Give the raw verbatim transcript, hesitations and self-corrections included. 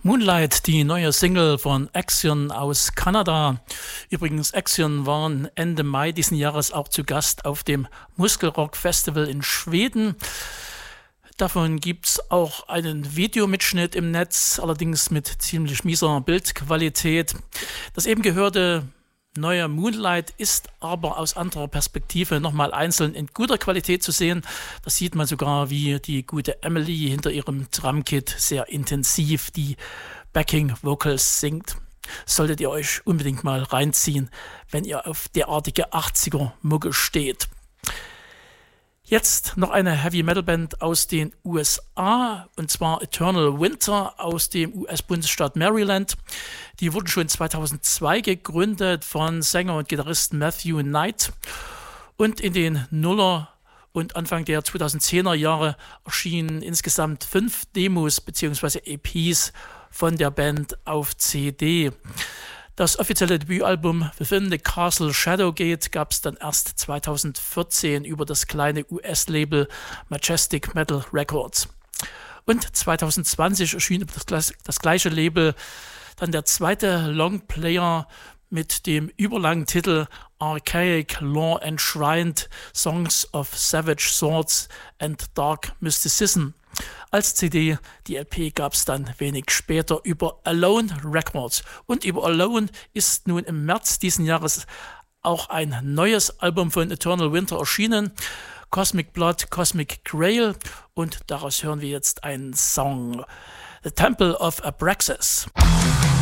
Moonlight, die neue Single von Axion aus Kanada. Übrigens, Axion waren Ende Mai diesen Jahres auch zu Gast auf dem Muskelrock Festival in Schweden. Davon gibt es auch einen Videomitschnitt im Netz, allerdings mit ziemlich mieser Bildqualität. Das eben gehörte neue Moonlight ist aber aus anderer Perspektive nochmal einzeln in guter Qualität zu sehen. Das sieht man sogar, wie die gute Emily hinter ihrem Drumkit sehr intensiv die Backing Vocals singt. Solltet ihr euch unbedingt mal reinziehen, wenn ihr auf derartige achtziger-Mucke steht. Jetzt noch eine Heavy-Metal-Band aus den U S A, und zwar Eternal Winter aus dem U S-Bundesstaat Maryland. Die wurden schon zweitausendzwei gegründet von Sänger und Gitarrist Matthew Knight. Und in den Nuller und Anfang der zweitausendzehner Jahre erschienen insgesamt fünf Demos bzw. E Ps von der Band auf C D. Das offizielle Debütalbum Within the Castle Shadowgate gab es dann erst zweitausendvierzehn über das kleine U S-Label Majestic Metal Records. Und zweitausendzwanzig erschien über das, das gleiche Label dann der zweite Longplayer mit dem überlangen Titel Archaic Lore Enshrined Songs of Savage Swords and Dark Mysticism. Als C D, die L P gab es dann wenig später über Alone Records. Und über Alone ist nun im März diesen Jahres auch ein neues Album von Eternal Winter erschienen, Cosmic Blood, Cosmic Grail, und daraus hören wir jetzt einen Song, The Temple of Abraxas.